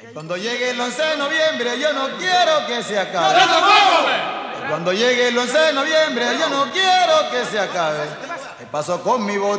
Cuando llegue el 11 de noviembre yo no quiero que se acabe. Cuando llegue el 11 de noviembre yo no quiero que se acabe. ¿Qué pasó con mi voz?